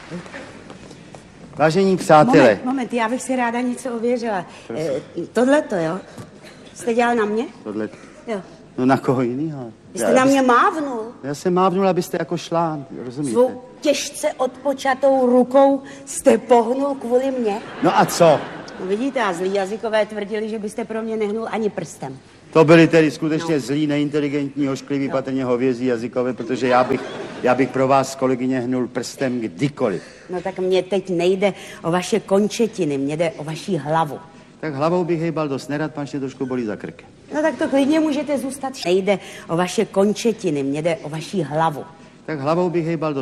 Vážení přátelé. Moment, já bych si ráda něco ověřila. Tohleto, jo? Jste dělal na mě? Tohle. Jo. No na koho jinýho? Vy jste na mě mávnul. Já jsem mávnul, abyste jako šlán, rozumíte? Svou těžce odpočatou rukou jste pohnul kvůli mně. No a co? No vidíte, a zlí jazykové tvrdili, že byste pro mě nehnul ani prstem. To byli tedy skutečně zlí, neinteligentní, ošklivý, patrně hovězí jazykové, protože já bych pro vás, kolegyně, hnul prstem kdykoliv. No tak mně teď nejde o vaše končetiny, mně jde o vaši hlavu. Tak hlavou bych hejbal dost nerad, pan mě trošku bolí za krk. No tak to klidně můžete zůstat. Nejde o vaše končetiny, mně jde o vaši hlavu. Tak hlavou bych hejbal dost